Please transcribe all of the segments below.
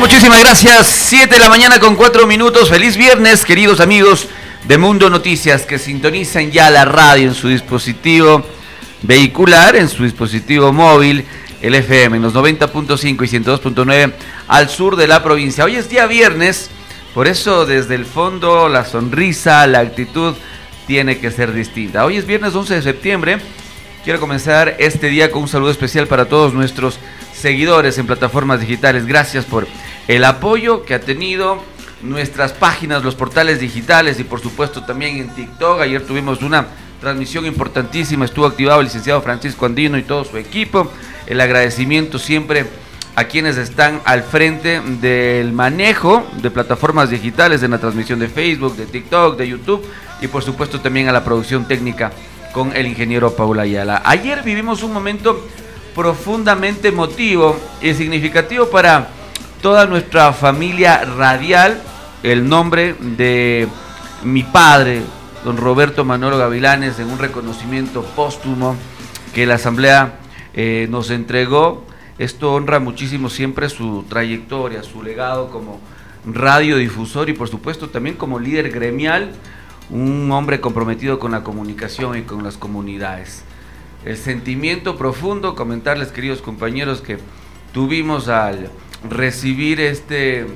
Muchísimas gracias. 7 de la mañana con 4 minutos. Feliz viernes, queridos amigos de Mundo Noticias que sintonizan ya la radio en su dispositivo vehicular, en su dispositivo móvil, el FM en los 90.5 y 102.9 al sur de la provincia. Hoy es día viernes, por eso desde el fondo la sonrisa, la actitud tiene que ser distinta. Hoy es viernes 11 de septiembre. Quiero comenzar este día con un saludo especial para todos nuestros seguidores en plataformas digitales. Gracias por el apoyo que ha tenido nuestras páginas, los portales digitales y por supuesto también en TikTok. Ayer tuvimos una transmisión importantísima, estuvo activado el licenciado Francisco Andino y todo su equipo. El agradecimiento siempre a quienes están al frente del manejo de plataformas digitales, en la transmisión de Facebook, de TikTok, de YouTube y por supuesto también a la producción técnica con el ingeniero Paul Ayala. Ayer vivimos un momento profundamente emotivo y significativo para toda nuestra familia radial. El nombre de mi padre, don Roberto Manolo Gavilanes, en un reconocimiento póstumo que la Asamblea nos entregó. Esto honra muchísimo siempre su trayectoria, su legado como radiodifusor y por supuesto también como líder gremial, un hombre comprometido con la comunicación y con las comunidades. El sentimiento profundo, comentarles, queridos compañeros, que tuvimos al recibir este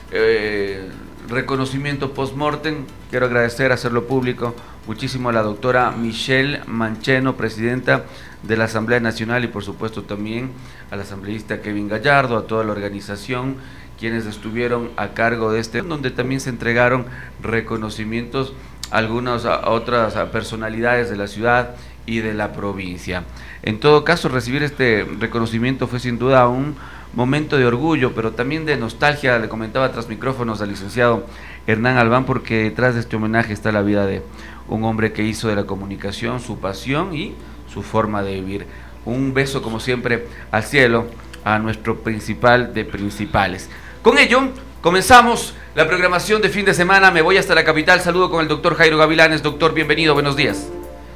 reconocimiento post-mortem. Quiero agradecer, hacerlo público, muchísimo a la doctora Michelle Mancheno, presidenta de la Asamblea Nacional, y por supuesto también al asambleísta Kevin Gallardo, a toda la organización, quienes estuvieron a cargo de donde también se entregaron reconocimientos a algunas otras personalidades de la ciudad y de la provincia. En todo caso, recibir este reconocimiento fue sin duda un momento de orgullo, pero también de nostalgia. Le comentaba tras micrófonos al licenciado Hernán Albán, porque detrás de este homenaje está la vida de un hombre que hizo de la comunicación su pasión y su forma de vivir. Un beso, como siempre, al cielo, a nuestro principal de principales. Con ello, comenzamos la programación de fin de semana. Me voy hasta la capital. Saludo con el doctor Jairo Gavilanes. Doctor, bienvenido, buenos días.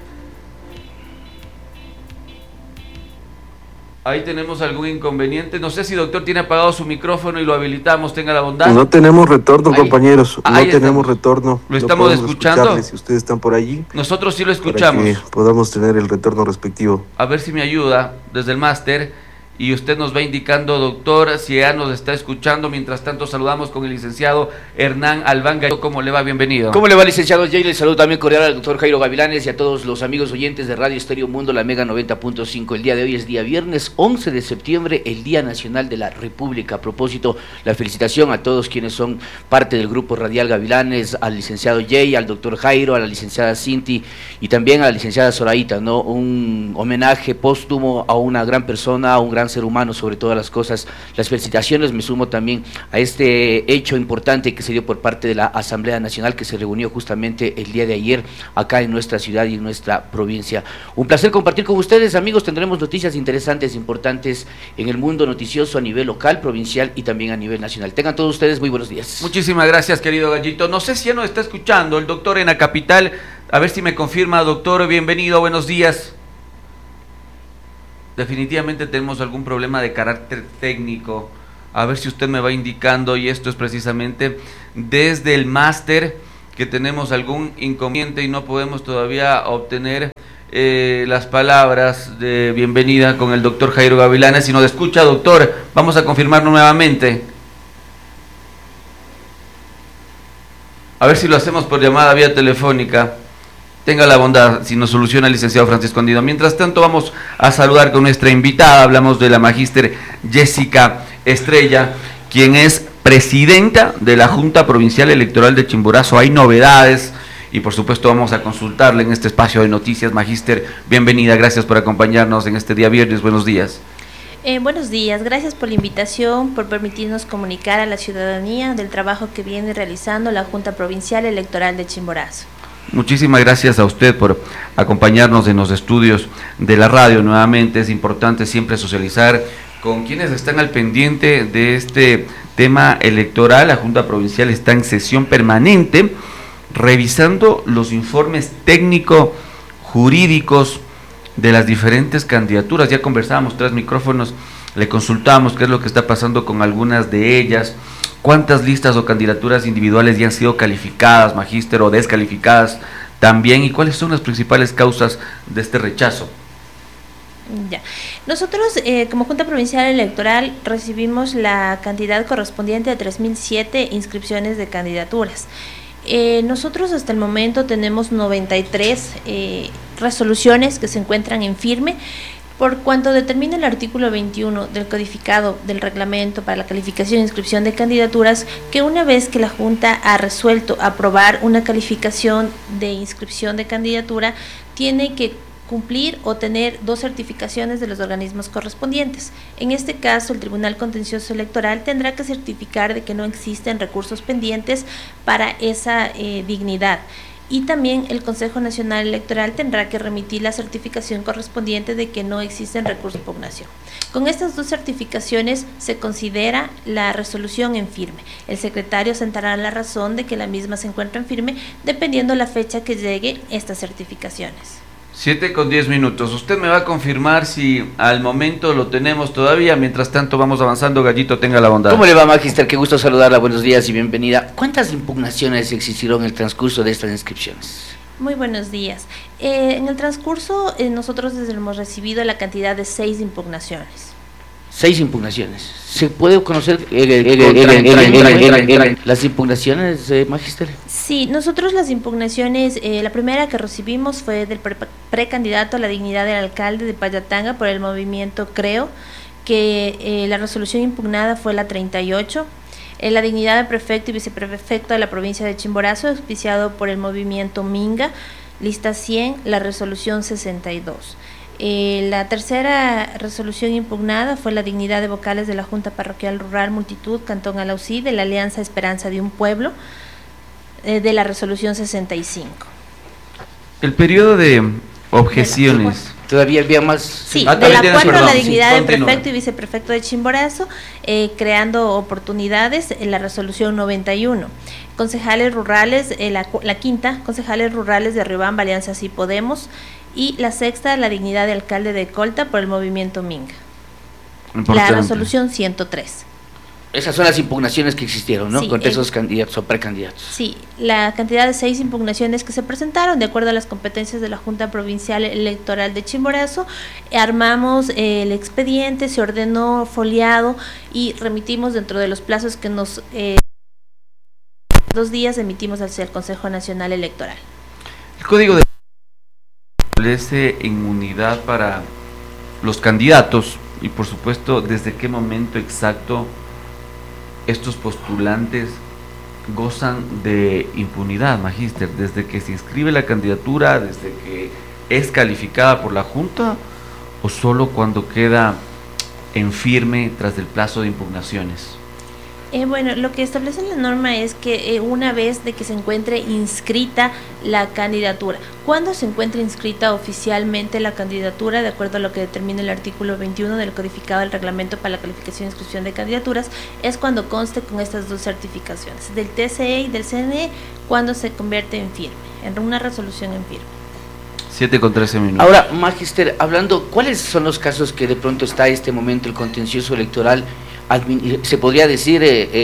Ahí tenemos algún inconveniente. No sé si doctor tiene apagado su micrófono y lo habilitamos, tenga la bondad. No tenemos retorno, ahí, compañeros. No tenemos estamos. Retorno. ¿Lo estamos escuchando? Si ustedes están por allí. Nosotros sí lo escuchamos. Para que podamos tener el retorno respectivo. A ver si me ayuda desde el máster. Y usted nos va indicando, doctor, si ya nos está escuchando. Mientras tanto, saludamos con el licenciado Hernán Albán. ¿Cómo le va? Bienvenido. ¿Cómo le va, licenciado Jay? Le saludo también cordial al doctor Jairo Gavilanes y a todos los amigos oyentes de Radio Estéreo Mundo, la Mega 90.5. El día de hoy es día viernes 11 de septiembre, el Día Nacional de la República. A propósito, la felicitación a todos quienes son parte del grupo radial Gavilanes, al licenciado Jay, al doctor Jairo, a la licenciada Cinti y también a la licenciada Zoraita, ¿no? Un homenaje póstumo a una gran persona, a un gran ser humano sobre todas las cosas. Las felicitaciones, me sumo también a este hecho importante que se dio por parte de la Asamblea Nacional, que se reunió justamente el día de ayer acá en nuestra ciudad y en nuestra provincia. Un placer compartir con ustedes, amigos. Tendremos noticias interesantes, importantes en el mundo noticioso a nivel local, provincial y también a nivel nacional. Tengan todos ustedes muy buenos días. Muchísimas gracias, querido Gallito. No sé si ya nos está escuchando el doctor en la capital. A ver si me confirma, doctor. Bienvenido, buenos días. Definitivamente tenemos algún problema de carácter técnico. A ver si usted me va indicando, y esto es precisamente desde el máster, que tenemos algún inconveniente y no podemos todavía obtener las palabras de bienvenida con el doctor Jairo Gavilanes. Si nos escucha, doctor, vamos a confirmarlo nuevamente. A ver si lo hacemos por llamada vía telefónica. Tenga la bondad, si nos soluciona el licenciado Francisco Andino. Mientras tanto, vamos a saludar con nuestra invitada. Hablamos de la magíster Jessica Estrella, quien es presidenta de la Junta Provincial Electoral de Chimborazo. Hay novedades y por supuesto vamos a consultarle en este espacio de noticias. Magíster, bienvenida, gracias por acompañarnos en este día viernes. Buenos días. Buenos días, gracias por la invitación, por permitirnos comunicar a la ciudadanía del trabajo que viene realizando la Junta Provincial Electoral de Chimborazo. Muchísimas gracias a usted por acompañarnos en los estudios de la radio. Nuevamente es importante siempre socializar con quienes están al pendiente de este tema electoral. La Junta Provincial está en sesión permanente revisando los informes técnico-jurídicos de las diferentes candidaturas. Ya conversábamos tras micrófonos le consultamos qué es lo que está pasando con algunas de ellas, cuántas listas o candidaturas individuales ya han sido calificadas, magíster, o descalificadas también, y cuáles son las principales causas de este rechazo. Ya. Nosotros, como Junta Provincial Electoral, recibimos la cantidad correspondiente a 3.007 inscripciones de candidaturas. Nosotros hasta el momento tenemos 93 resoluciones que se encuentran en firme. Por cuanto determina el artículo 21 del codificado del reglamento para la calificación e inscripción de candidaturas, que una vez que la Junta ha resuelto aprobar una calificación de inscripción de candidatura, tiene que cumplir o tener 2 certificaciones de los organismos correspondientes. En este caso, el Tribunal Contencioso Electoral tendrá que certificar de que no existen recursos pendientes para esa dignidad. Y también el Consejo Nacional Electoral tendrá que remitir la certificación correspondiente de que no existen recursos de impugnación. Con estas 2 certificaciones se considera la resolución en firme. El secretario sentará la razón de que la misma se encuentra en firme, dependiendo la fecha que llegue estas certificaciones. 7:10. Usted me va a confirmar si al momento lo tenemos todavía. Mientras tanto vamos avanzando. Gallito, tenga la bondad. ¿Cómo le va, magíster? Qué gusto saludarla, buenos días y bienvenida. ¿Cuántas impugnaciones existieron en el transcurso de estas inscripciones? Muy buenos días. En el transcurso nosotros hemos recibido la cantidad de 6 impugnaciones. 6 impugnaciones. ¿Se puede conocer las impugnaciones, magíster? Sí, nosotros las impugnaciones, la primera que recibimos fue del precandidato a la dignidad del alcalde de Payatanga por el movimiento Creo, que la resolución impugnada fue la 38. La dignidad del prefecto y viceprefecto de la provincia de Chimborazo, auspiciado por el movimiento Minga, lista 100, la resolución 62. La tercera resolución impugnada fue la dignidad de vocales de la Junta Parroquial Rural Multitud Cantón Alausí de la Alianza Esperanza de un Pueblo, de la resolución 65. El periodo de objeciones. Todavía había más. Sí, de la 4 la dignidad del prefecto y viceprefecto de Chimborazo, creando oportunidades, en la resolución 91. Concejales rurales, la quinta, concejales rurales de Riobamba, Alianza Sí Podemos, y la sexta, la dignidad de alcalde de Colta por el movimiento Minga. Importante. La resolución 103. Esas son las impugnaciones que existieron, ¿no? Sí, contra esos candidatos o precandidatos. Sí, la cantidad de 6 impugnaciones que se presentaron, de acuerdo a las competencias de la Junta Provincial Electoral de Chimborazo, armamos el expediente, se ordenó foliado y remitimos dentro de los plazos que nos 2 días emitimos hacia el Consejo Nacional Electoral. El código de establece inmunidad para los candidatos y, por supuesto, desde qué momento exacto estos postulantes gozan de impunidad, magíster, desde que se inscribe la candidatura, desde que es calificada por la Junta, o solo cuando queda en firme tras el plazo de impugnaciones. Bueno, lo que establece la norma es que una vez de que se encuentre inscrita la candidatura, cuando se encuentre inscrita oficialmente la candidatura, de acuerdo a lo que determina el artículo 21 del codificado del reglamento para la calificación e inscripción de candidaturas, es cuando conste con estas 2 certificaciones, del TCE y del CNE, cuando se convierte en firme, en una resolución en firme. 7:13. Ahora, magíster, hablando, ¿cuáles son los casos que de pronto está este momento el contencioso electoral, se podría decir,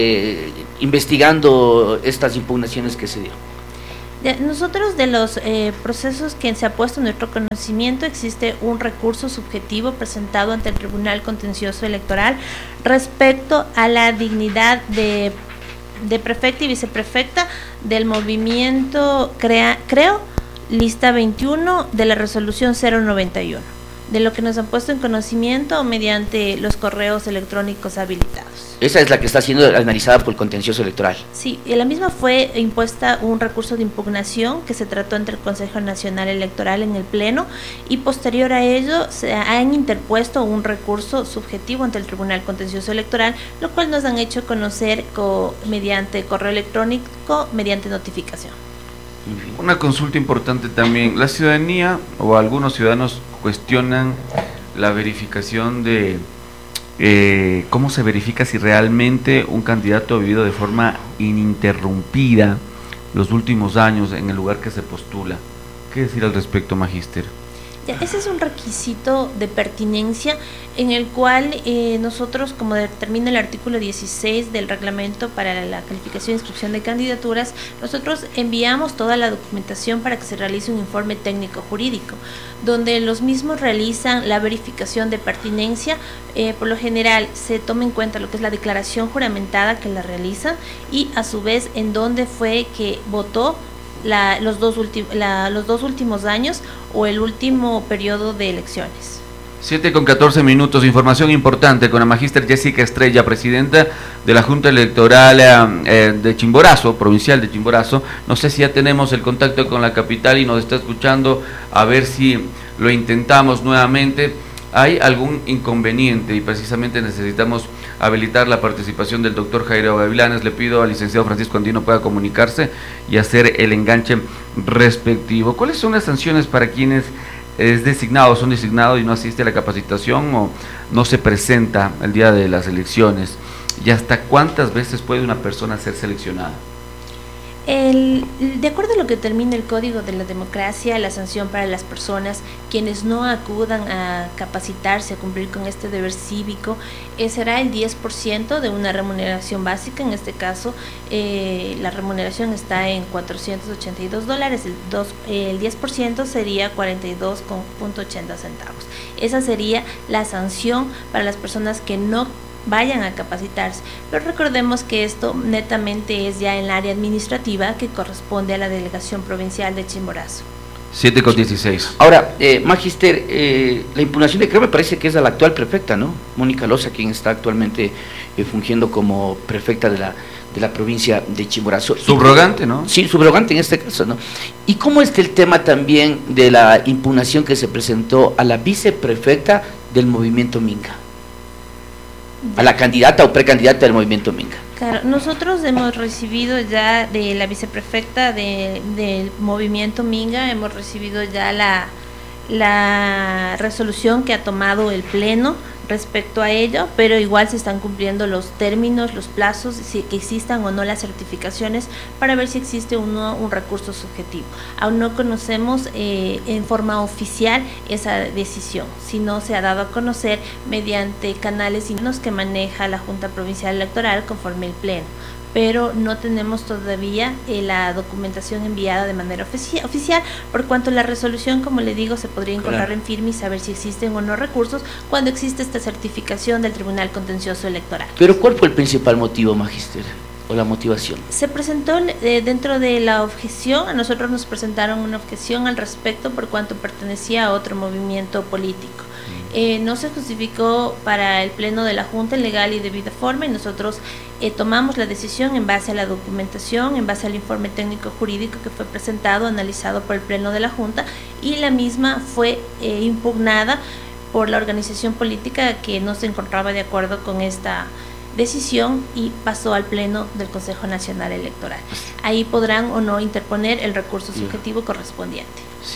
investigando estas impugnaciones que se dieron? Nosotros, de los procesos que se ha puesto en nuestro conocimiento, existe un recurso subjetivo presentado ante el Tribunal Contencioso Electoral respecto a la dignidad de prefecta y viceprefecta del movimiento Creo, lista 21 de la resolución 091, de lo que nos han puesto en conocimiento mediante los correos electrónicos habilitados. Esa es la que está siendo analizada por el contencioso electoral. Sí, y la misma fue impuesta un recurso de impugnación que se trató entre el Consejo Nacional Electoral en el Pleno, y posterior a ello se han interpuesto un recurso subjetivo ante el Tribunal Contencioso Electoral, lo cual nos han hecho conocer mediante correo electrónico, mediante notificación. Una consulta importante también. La ciudadanía o algunos ciudadanos cuestionan la verificación de cómo se verifica si realmente un candidato ha vivido de forma ininterrumpida los últimos años en el lugar que se postula. ¿Qué decir al respecto, magíster? Ya, ese es un requisito de pertinencia en el cual nosotros, como determina el artículo 16 del reglamento para la calificación e inscripción de candidaturas, nosotros enviamos toda la documentación para que se realice un informe técnico jurídico, donde los mismos realizan la verificación de pertinencia. Por lo general se toma en cuenta lo que es la declaración juramentada que la realizan y a su vez en dónde fue que votó los dos últimos años o el último periodo de elecciones. 7:14, información importante con la magíster Jessica Estrella, presidenta de la Junta Electoral de Chimborazo, provincial de Chimborazo. No sé si ya tenemos el contacto con la capital y nos está escuchando, a ver si lo intentamos nuevamente. Hay algún inconveniente y precisamente necesitamos habilitar la participación del doctor Jairo Gavilanes. Le pido al licenciado Francisco Andino pueda comunicarse y hacer el enganche respectivo. ¿Cuáles son las sanciones para quienes son designados y no asiste a la capacitación o no se presenta el día de las elecciones? ¿Y hasta cuántas veces puede una persona ser seleccionada? De acuerdo a lo que determina el Código de la Democracia, la sanción para las personas quienes no acudan a capacitarse, a cumplir con este deber cívico, será el 10% de una remuneración básica. En este caso, la remuneración está en $482, el 10% sería 42,80 centavos. Esa sería la sanción para las personas que no vayan a capacitarse, pero recordemos que esto netamente es ya en el área administrativa que corresponde a la Delegación Provincial de Chimborazo. 7:16. Ahora, magíster, la impugnación de creo me parece que es a la actual prefecta, ¿no? Mónica Loza, quien está actualmente fungiendo como prefecta de la provincia de Chimborazo. Subrogante, ¿no? Sí, subrogante en este caso, ¿no? ¿Y cómo está el tema también de la impugnación que se presentó a la viceprefecta del movimiento Minga? A la candidata o precandidata del movimiento Minga. Claro, nosotros hemos recibido ya de la viceprefecta del movimiento Minga, hemos recibido ya la resolución que ha tomado el Pleno respecto a ello, pero igual se están cumpliendo los términos, los plazos, si que existan o no las certificaciones para ver si existe o no un recurso subjetivo. Aún no conocemos en forma oficial esa decisión, si no se ha dado a conocer mediante canales internos que maneja la Junta Provincial Electoral conforme el Pleno, pero no tenemos todavía la documentación enviada de manera oficial, por cuanto la resolución, como le digo, se podría encontrar en firme y saber si existen o no recursos cuando existe esta certificación del Tribunal Contencioso Electoral. Pero ¿cuál fue el principal motivo, magíster, o la motivación? Se presentó dentro de la objeción, a nosotros nos presentaron una objeción al respecto por cuanto pertenecía a otro movimiento político. No se justificó para el Pleno de la Junta en legal y debida forma y nosotros tomamos la decisión en base a la documentación, en base al informe técnico jurídico que fue presentado, analizado por el Pleno de la Junta, y la misma fue impugnada por la organización política que no se encontraba de acuerdo con esta decisión y pasó al Pleno del Consejo Nacional Electoral. Ahí podrán o no interponer el recurso subjetivo correspondiente.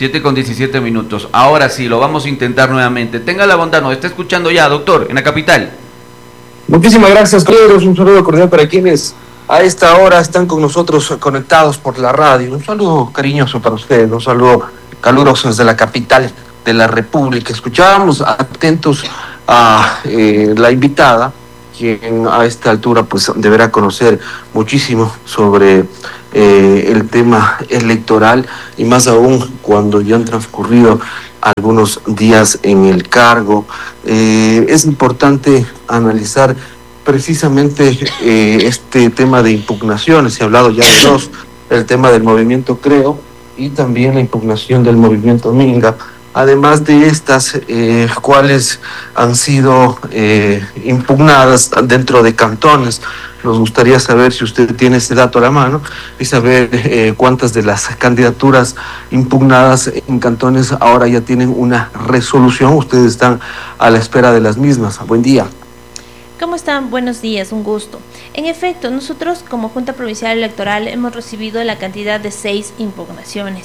7:17. Ahora sí, lo vamos a intentar nuevamente. Tenga la bondad, nos está escuchando ya, doctor, en la capital. Muchísimas gracias, Pedro. Un saludo cordial para quienes a esta hora están con nosotros conectados por la radio. Un saludo cariñoso para ustedes, un saludo caluroso desde la capital de la República. Escuchábamos atentos a la invitada, quien a esta altura pues deberá conocer muchísimo sobre el tema electoral y más aún cuando ya han transcurrido algunos días en el cargo. Es importante analizar precisamente este tema de impugnaciones. Se ha hablado ya de dos, el tema del movimiento Creo y también la impugnación del movimiento Minga. Además de estas, cuáles han sido impugnadas dentro de cantones. Nos gustaría saber si usted tiene ese dato a la mano y saber cuántas de las candidaturas impugnadas en cantones ahora ya tienen una resolución. Ustedes están a la espera de las mismas. Buen día. ¿Cómo están? Buenos días, un gusto. En efecto, nosotros como Junta Provincial Electoral hemos recibido la cantidad de 6 impugnaciones.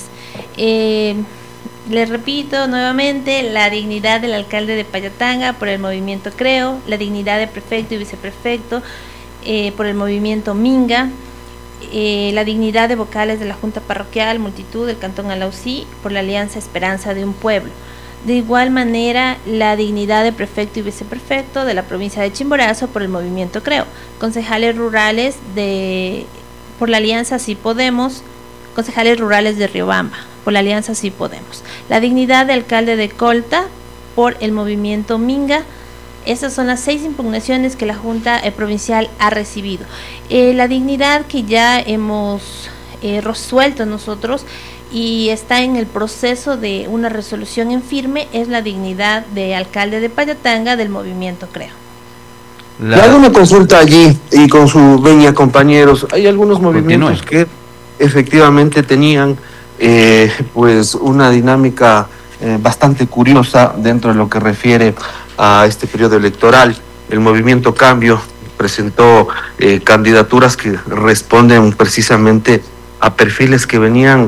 Les repito nuevamente, la dignidad del alcalde de Payatanga por el movimiento Creo, la dignidad de prefecto y viceprefecto por el movimiento Minga, la dignidad de vocales de la Junta Parroquial Multitud del Cantón Alausí por la Alianza Esperanza de un Pueblo. De igual manera, la dignidad de prefecto y viceprefecto de la provincia de Chimborazo por el movimiento Creo, concejales rurales por la alianza Sí Podemos, concejales rurales de Riobamba por la alianza Sí Podemos, la dignidad de alcalde de Colta por el movimiento Minga. Esas son las 6 impugnaciones que la Junta Provincial ha recibido. La dignidad que ya hemos resuelto nosotros y está en el proceso de una resolución en firme es la dignidad de alcalde de Payatanga del movimiento Creo. Le hago una consulta allí y con su veña, compañeros. Hay algunos movimientos que efectivamente tenían pues una dinámica bastante curiosa dentro de lo que refiere a este periodo electoral. El movimiento Cambio presentó candidaturas que responden precisamente a perfiles que venían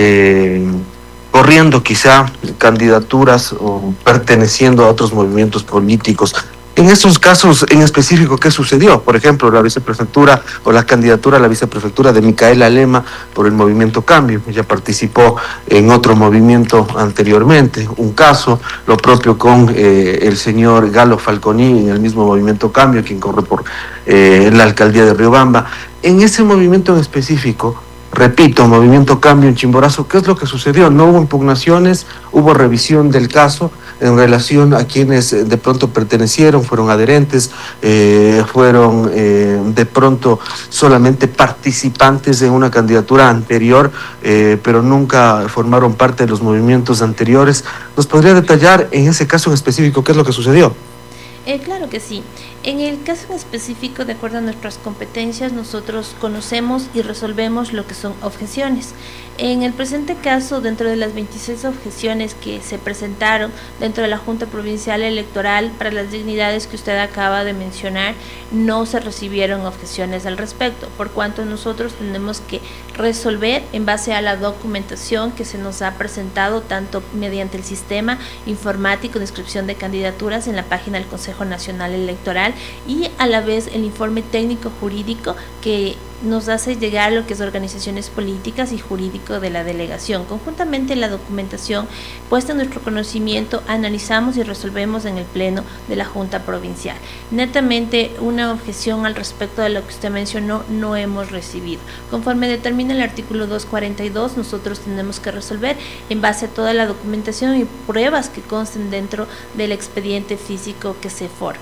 corriendo quizá candidaturas o perteneciendo a otros movimientos políticos. En estos casos en específico, ¿qué sucedió? Por ejemplo, la viceprefectura o la candidatura a la viceprefectura de Micaela Lema por el movimiento Cambio. Ella participó en otro movimiento anteriormente. Un caso, lo propio con el señor Galo Falconi en el mismo movimiento Cambio, quien corre por la alcaldía de Riobamba. En ese movimiento en específico, repito, movimiento Cambio en Chimborazo, ¿qué es lo que sucedió? No hubo impugnaciones, hubo revisión del caso en relación a quienes de pronto pertenecieron, fueron adherentes, fueron de pronto solamente participantes de una candidatura anterior, pero nunca formaron parte de los movimientos anteriores. ¿Nos podría detallar en ese caso en específico qué es lo que sucedió? Claro que sí. En el caso en específico, de acuerdo a nuestras competencias, nosotros conocemos y resolvemos lo que son objeciones. En el presente caso, dentro de las 26 objeciones que se presentaron dentro de la Junta Provincial Electoral para las dignidades que usted acaba de mencionar, no se recibieron objeciones al respecto, por cuanto nosotros tenemos que resolver en base a la documentación que se nos ha presentado tanto mediante el sistema informático de inscripción de candidaturas en la página del Consejo Nacional Electoral y a la vez el informe técnico jurídico que nos hace llegar lo que es organizaciones políticas y jurídico de la delegación. Conjuntamente la documentación puesta en nuestro conocimiento, analizamos y resolvemos en el pleno de la Junta Provincial. Netamente una objeción al respecto de lo que usted mencionó no hemos recibido. Conforme determina el artículo 242, nosotros tenemos que resolver en base a toda la documentación y pruebas que consten dentro del expediente físico que se forma.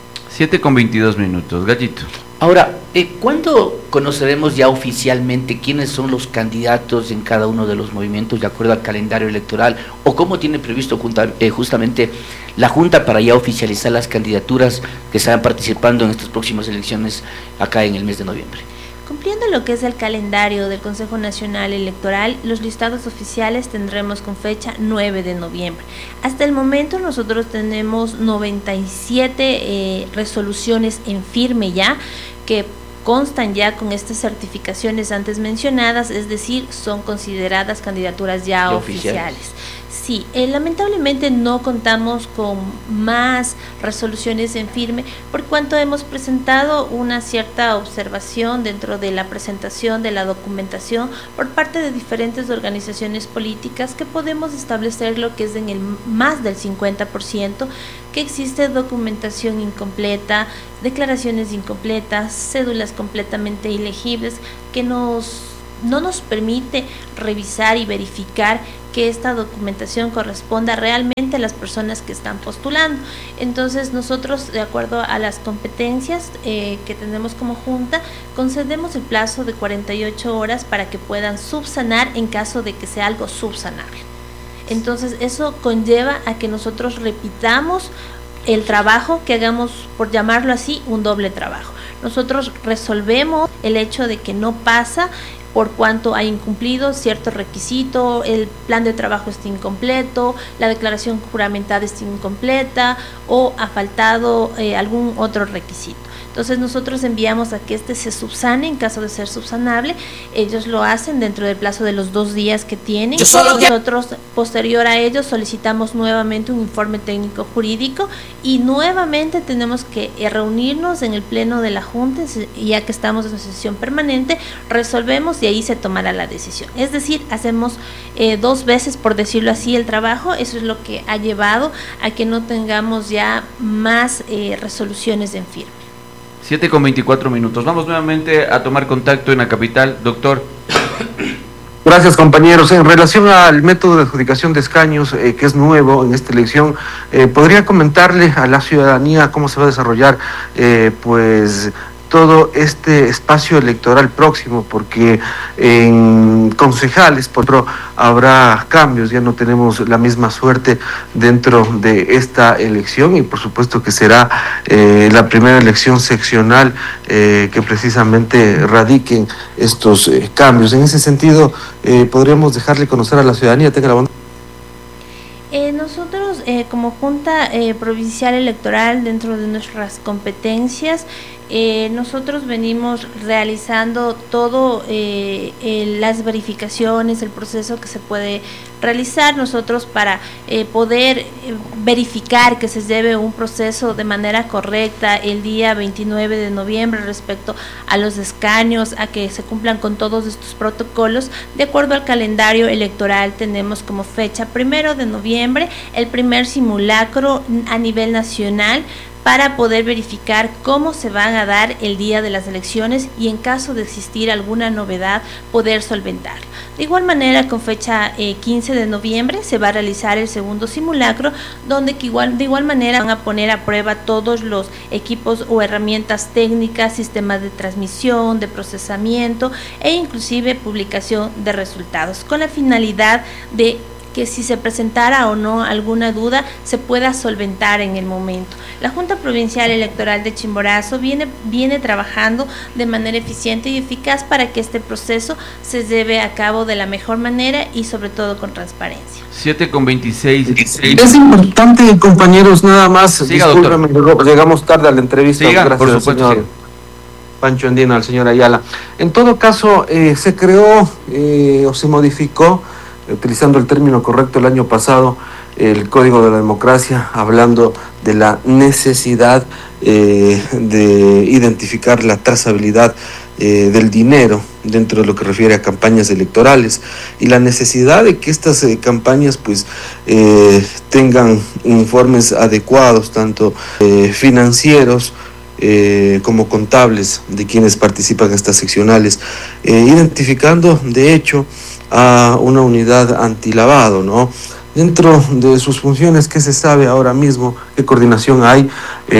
7:22, Gallito. Ahora, ¿cuándo conoceremos ya oficialmente quiénes son los candidatos en cada uno de los movimientos de acuerdo al calendario electoral? ¿O cómo tiene previsto justamente la Junta para ya oficializar las candidaturas que estarán participando en estas próximas elecciones acá en el mes de noviembre? Cumpliendo lo que es el calendario del Consejo Nacional Electoral, los listados oficiales tendremos con fecha 9 de noviembre. Hasta el momento nosotros tenemos 97 resoluciones en firme ya, que constan ya con estas certificaciones antes mencionadas, es decir, son consideradas candidaturas ya oficiales. Sí, lamentablemente no contamos con más resoluciones en firme por cuanto hemos presentado una cierta observación dentro de la presentación de la documentación por parte de diferentes organizaciones políticas que podemos establecer lo que es en el más del 50%, que existe documentación incompleta, declaraciones incompletas, cédulas completamente ilegibles que no nos permite revisar y verificar que esta documentación corresponda realmente a las personas que están postulando. Entonces nosotros, de acuerdo a las competencias que tenemos como Junta, concedemos el plazo de 48 horas para que puedan subsanar en caso de que sea algo subsanable. Entonces eso conlleva a que nosotros repitamos el trabajo, que hagamos, por llamarlo así, un doble trabajo. Nosotros resolvemos el hecho de que no pasa por cuanto ha incumplido cierto requisito, el plan de trabajo está incompleto, la declaración juramentada está incompleta o ha faltado algún otro requisito. Entonces nosotros enviamos a que este se subsane en caso de ser subsanable. Ellos lo hacen dentro del plazo de los 2 días que tienen. Nosotros, posterior a ello, solicitamos nuevamente un informe técnico jurídico y nuevamente tenemos que reunirnos en el pleno de la Junta, ya que estamos en una sesión permanente, resolvemos y ahí se tomará la decisión. Es decir, hacemos 2 veces, por decirlo así, el trabajo. Eso es lo que ha llevado a que no tengamos ya más resoluciones en firme. 7:24. Vamos nuevamente a tomar contacto en la capital. Doctor. Gracias, compañeros. En relación al método de adjudicación de escaños, que es nuevo en esta elección, ¿podría comentarle a la ciudadanía cómo se va a desarrollar pues todo este espacio electoral próximo? Porque en concejales, por otro, habrá cambios, ya no tenemos la misma suerte dentro de esta elección y por supuesto que será la primera elección seccional que precisamente radiquen estos cambios. En ese sentido, podríamos dejarle conocer a la ciudadanía, tenga la bondad. Nosotros como Junta Provincial Electoral, dentro de nuestras competencias, nosotros venimos realizando todo las verificaciones, el proceso que se puede realizar nosotros para poder verificar que se lleve un proceso de manera correcta el día 29 de noviembre respecto a los escaños, a que se cumplan con todos estos protocolos. De acuerdo al calendario electoral, tenemos como fecha 1 de noviembre el primer simulacro a nivel nacional para poder verificar cómo se van a dar el día de las elecciones y en caso de existir alguna novedad poder solventarlo. De igual manera, con fecha 15 de noviembre se va a realizar el segundo simulacro, donde de igual manera van a poner a prueba todos los equipos o herramientas técnicas, sistemas de transmisión, de procesamiento e inclusive publicación de resultados, con la finalidad de que si se presentara o no alguna duda se pueda solventar en el momento. La Junta Provincial Electoral de Chimborazo viene trabajando de manera eficiente y eficaz para que este proceso se lleve a cabo de la mejor manera y sobre todo con transparencia. 7:26. Es importante, compañeros, nada más. Siga, discúlpeme, llegamos tarde a la entrevista. Siga, gracias por supuesto, al señor Pancho Andino, al señor Ayala. En todo caso, se creó o se modificó, utilizando el término correcto, el año pasado, el Código de la Democracia, hablando de la necesidad de identificar la trazabilidad del dinero dentro de lo que refiere a campañas electorales y la necesidad de que estas campañas pues tengan informes adecuados, tanto financieros como contables de quienes participan en estas seccionales, identificando de hecho a una unidad antilavado, ¿no? Dentro de sus funciones, ¿qué se sabe ahora mismo? ¿Qué coordinación hay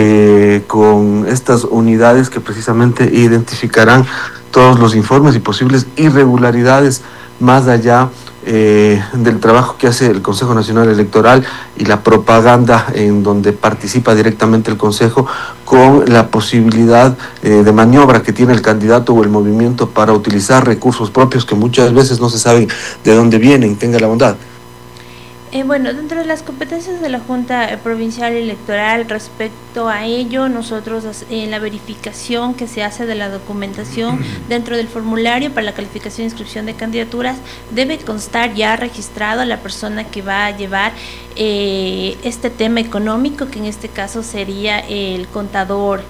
con estas unidades que precisamente identificarán todos los informes y posibles irregularidades más allá del trabajo que hace el Consejo Nacional Electoral y la propaganda en donde participa directamente el Consejo, con la posibilidad de maniobra que tiene el candidato o el movimiento para utilizar recursos propios que muchas veces no se saben de dónde vienen? Tenga la bondad. Bueno, dentro de las competencias de la Junta Provincial Electoral, respecto a ello, nosotros en la verificación que se hace de la documentación dentro del formulario para la calificación e inscripción de candidaturas, debe constar ya registrado a la persona que va a llevar este tema económico, que en este caso sería el contador.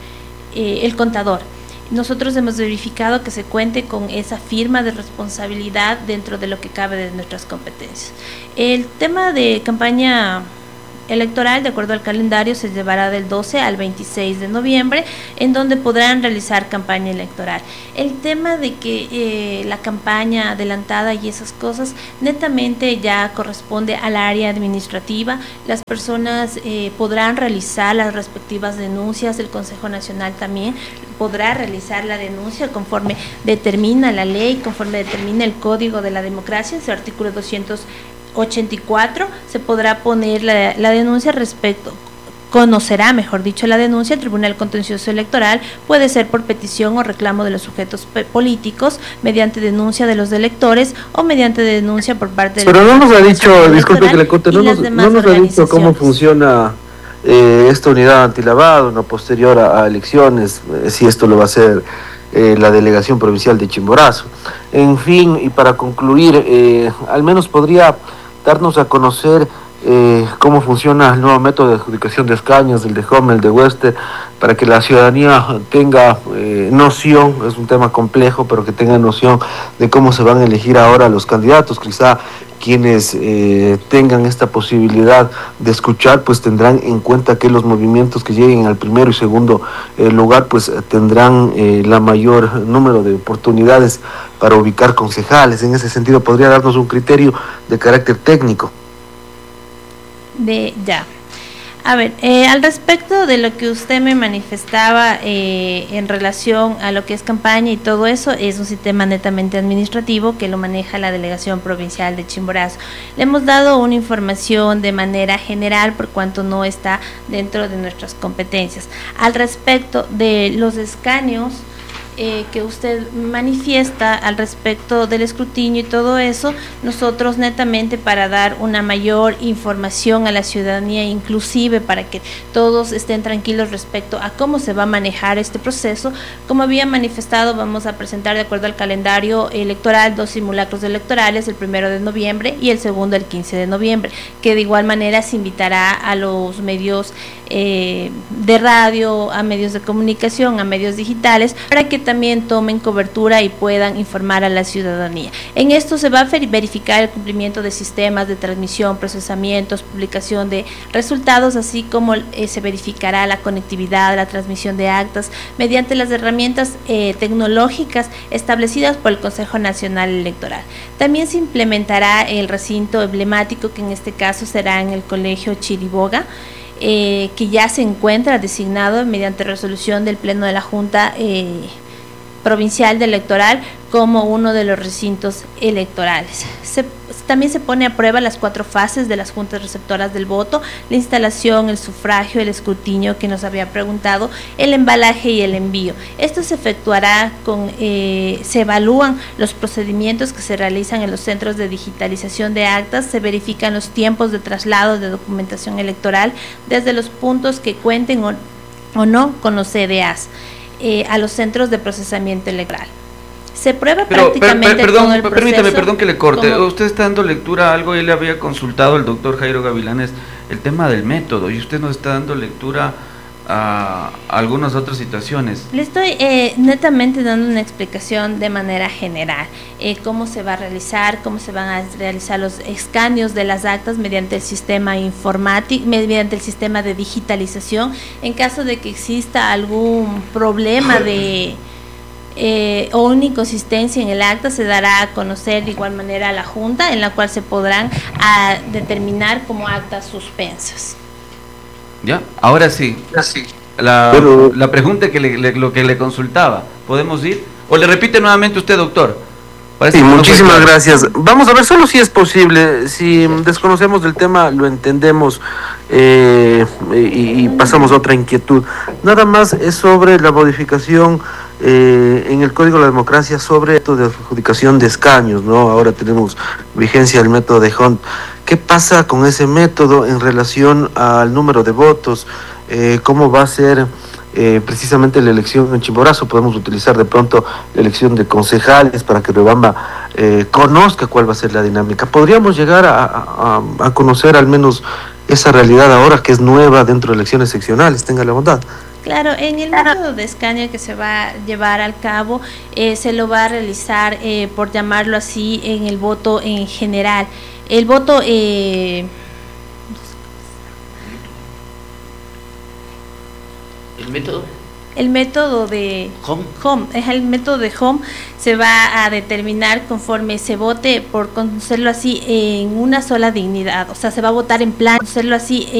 Nosotros hemos verificado que se cuente con esa firma de responsabilidad dentro de lo que cabe de nuestras competencias. El tema de campaña electoral, de acuerdo al calendario, se llevará del 12 al 26 de noviembre, en donde podrán realizar campaña electoral. El tema de que la campaña adelantada y esas cosas, netamente ya corresponde al área administrativa. Las personas podrán realizar las respectivas denuncias, el Consejo Nacional también podrá realizar la denuncia conforme determina la ley, conforme determina el Código de la Democracia, en su artículo 284, se podrá poner la denuncia respecto, conocerá, mejor dicho, la denuncia el Tribunal Contencioso Electoral, puede ser por petición o reclamo de los sujetos políticos, mediante denuncia de los electores o mediante denuncia por parte del... Pero no nos ha dicho, disculpe que le corte, no nos ha dicho cómo funciona esta unidad antilavado, no posterior a elecciones, si esto lo va a hacer la delegación provincial de Chimborazo. En fin, y para concluir, al menos podría darnos a conocer cómo funciona el nuevo método de adjudicación de escaños, el de Home, el de Hueste, para que la ciudadanía tenga noción, es un tema complejo, pero que tenga noción de cómo se van a elegir ahora los candidatos. Quizá quienes tengan esta posibilidad de escuchar, pues tendrán en cuenta que los movimientos que lleguen al primero y segundo lugar, pues tendrán la mayor número de oportunidades para ubicar concejales. En ese sentido, podría darnos un criterio de carácter técnico. Ya. A ver, al respecto de lo que usted me manifestaba en relación a lo que es campaña y todo eso, es un sistema netamente administrativo que lo maneja la Delegación Provincial de Chimborazo. Le hemos dado una información de manera general por cuanto no está dentro de nuestras competencias. Al respecto de los escaños que usted manifiesta al respecto del escrutinio y todo eso, nosotros netamente para dar una mayor información a la ciudadanía, inclusive para que todos estén tranquilos respecto a cómo se va a manejar este proceso, como había manifestado, vamos a presentar de acuerdo al calendario electoral 2 simulacros electorales, el 1 de noviembre y el segundo el 15 de noviembre, que de igual manera se invitará a los medios de radio, a medios de comunicación, a medios digitales, para que también tomen cobertura y puedan informar a la ciudadanía. En esto se va a verificar el cumplimiento de sistemas de transmisión, procesamientos, publicación de resultados, así como se verificará la conectividad, la transmisión de actas mediante las herramientas tecnológicas establecidas por el Consejo Nacional Electoral. También se implementará el recinto emblemático, que en este caso será en el Colegio Chiriboga, que ya se encuentra designado mediante resolución del Pleno de la Junta Provincial de Electoral como uno de los recintos electorales. También se pone a prueba las 4 fases de las juntas receptoras del voto: la instalación, el sufragio, el escrutinio que nos había preguntado, el embalaje y el envío. Esto se efectuará se evalúan los procedimientos que se realizan en los centros de digitalización de actas, se verifican los tiempos de traslado de documentación electoral desde los puntos que cuenten o no con los CDAs a los centros de procesamiento electoral. Se prueba prácticamente todo el proceso. Permítame, perdón que le corte. Usted está dando lectura a algo, él le había consultado al doctor Jairo Gavilanes el tema del método, y usted nos está dando lectura a algunas otras situaciones. Le estoy netamente dando una explicación de manera general, cómo se va a realizar, cómo se van a realizar los escaneos de las actas mediante el sistema informático, mediante el sistema de digitalización. En caso de que exista algún problema o una inconsistencia en el acta, se dará a conocer de igual manera a la Junta, en la cual se podrán determinar como actas suspensas. Ya, ahora sí. La pregunta lo que le consultaba, ¿podemos ir? ¿O le repite nuevamente usted, doctor? Sí, muchísimas gracias. Vamos a ver solo si es posible. Si desconocemos del tema, lo entendemos y pasamos a otra inquietud. Nada más es sobre la modificación en el Código de la Democracia sobre esto de adjudicación de escaños, ¿no? Ahora tenemos vigencia el método de Hunt. ¿Qué pasa con ese método en relación al número de votos? ¿Cómo va a ser precisamente la elección en Chimborazo? Podemos utilizar de pronto la elección de concejales para que Riobamba conozca cuál va a ser la dinámica. Podríamos llegar a conocer al menos esa realidad ahora que es nueva dentro de elecciones seccionales. Tenga la bondad. Claro, en el método de escaneo que se va a llevar al cabo, se lo va a realizar, por llamarlo así, en el voto en general. El voto... ¿El método? El método de home, el método de home se va a determinar conforme se vote, por conocerlo así, en una sola dignidad. O sea, se va a votar en plan, conocerlo así,